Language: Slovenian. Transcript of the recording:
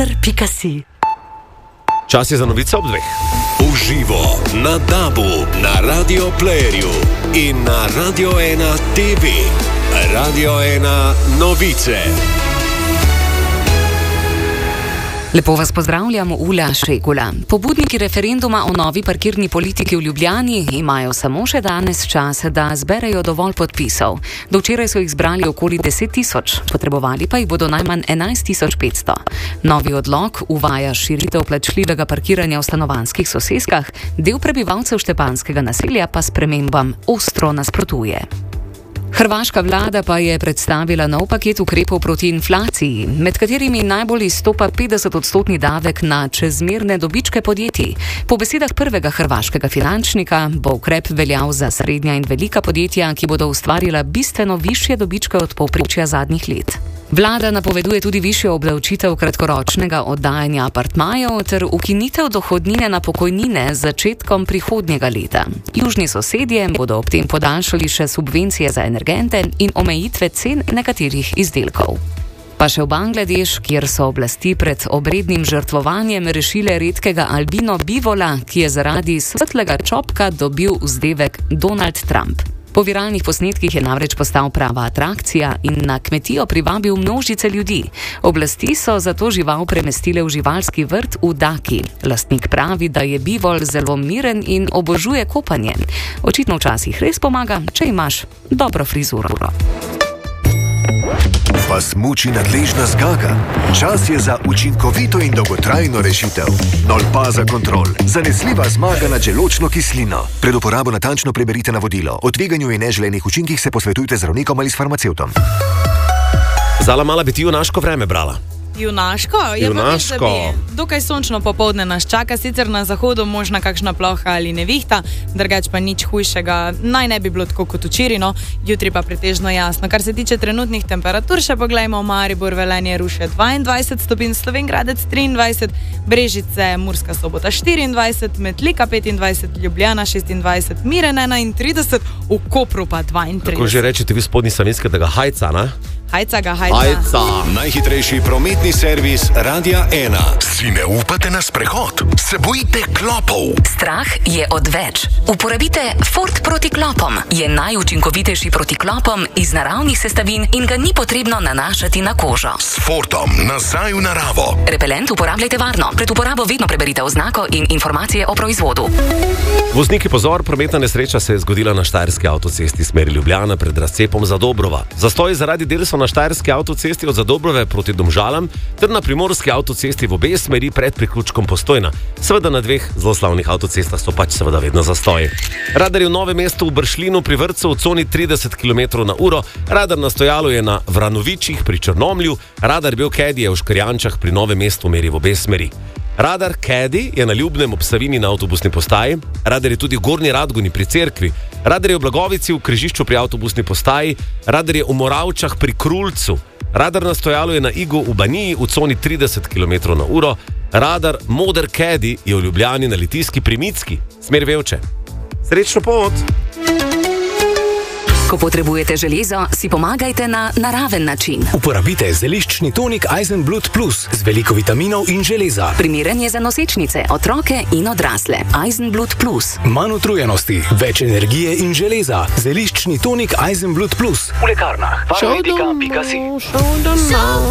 Pikasi. Čas je za novice ob 2. Uživo na DAB-u, na Radio Playerju in na Radio 1 TV. Radio 1 novice. Lepo vas pozdravljam, Ula Šegula. Pobudniki referenduma o novi parkirni politiki v Ljubljani imajo samo še danes čas, da zberejo dovolj podpisov. Do včeraj so jih zbrali okoli 10.000, potrebovali pa jih bodo najmanj 11.500. Novi odlok uvaja širitev plačljivega parkiranja v stanovanjskih soseskah, del prebivalcev Štepanjskega naselja pa spremembam ostro nasprotuje. Hrvaška vlada pa je predstavila nov paket ukrepov proti inflaciji, med katerimi najbolj izstopa 50-odstotni davek na čezmerne dobičke podjetij. Po besedah prvega hrvaškega finančnika bo ukrep veljal za srednja in velika podjetja, ki bodo ustvarila bistveno višje dobičke od povprečja zadnjih let. Vlada napoveduje tudi višjo obdavčitev kratkoročnega oddajanja apartmajev ter ukinitev dohodnine na pokojnine z začetkom prihodnjega leta. Južni sosedje bodo ob tem podaljšali še subvencije za energente in omejitve cen nekaterih izdelkov. Pa še v Bangladeš, kjer so oblasti pred obrednim žrtvovanjem rešile redkega albino bivola, ki je zaradi svetlega čopka dobil vzdevek Donald Trump. Po viralnih posnetkih je namreč postal prava atrakcija in na kmetijo privabil množice ljudi. Oblasti so zato žival premestile v živalski vrt v Daki. Lastnik pravi, da je bivol zelo miren in obožuje kopanje. Očitno včasih res pomaga, če imaš dobro frizuro. Vas muči nadležna zgaga? Čas je za učinkovito in dolgotrajno rešitev. Nolpaza Kontrol. Zanesljiva zmaga nad želodčno kislino. Pred uporabo natančno preberite navodilo. O tveganju in neželenih učinkih se posvetujte z zdravnikom ali s farmacevtom. Zala mala bi ti junaško vreme brala. Junaško? Junaško. Dokaj sončno popoldne nas čaka, sicer na zahodu možna kakšna ploha ali nevihta, drugač pa nič hujšega. Naj ne bi bilo tako kot včeraj, no, jutri pa pretežno jasno. Kar se tiče trenutnih temperatur, še poglejmo: Maribor, Velenje, Ruše 22 stopinj, Slovenj Gradec 23, Brežice, Murska Sobota 24, Metlika 25, Ljubljana 26, Miren 31, v Kopru pa 32. Kako že rečete vi spodnji savinskega hajca, ne? Hajca. Najhitrejši prometni servis Radia 1. Si ne upate na sprehod? Se bojite klopov? Strah je odveč. Uporabite Ford proti klopom. Je najučinkovitejši proti klopom iz naravnih sestavin in ga ni potrebno nanašati na kožo. S Fordom nazaj v naravo. Repelent uporabljajte varno. Pred uporabo vedno preberite oznako in informacije o proizvodu. Vozniki, pozor, prometna nesreča se je zgodila na Štajerski avtocesti smeri Ljubljana pred razcepom Zadobrova. Zastoj zaradi del so na Štajerski avtocesti od Zadobrove proti Domžalam ter na Primorski avtocesti v obe smeri pred priključkom Postojna. Seveda na dveh zelo slavnih avtocestah so pač seveda vedno zastoji. Radar je v Novem mestu v Bršljinu pri vrtcu v coni 30 km/h, radar na stojalu je na Vranovičih pri Črnomlju, radar Belkedi je v Škrjančah pri Novem mestu meri v obe smeri. Radar Kedi je na Ljubnem ob Savinji na avtobusni postaji, radar je tudi v Gornji Radgoni pri Cerkvi, radar je v Blagovici v križišču pri avtobusni postaji, radar je v Moravčah pri Krulcu, radar na stojalu je na Igu v Baniji v coni 30 km/h, radar Moder Kedi je v Ljubljani na Litijski pri Micki, smer Vevče. Srečno pot! Ko potrebujete železo, si pomagajte na naraven način. Uporabite zeliščni tonik Eisenblut Plus z veliko vitaminov in železa. Primeren je za nosečnice, otroke in odrasle. Eisenblut Plus. Manj utrujenosti, več energije in železa. Zeliščni tonik Eisenblut Plus. V lekarnah. Paramedika.si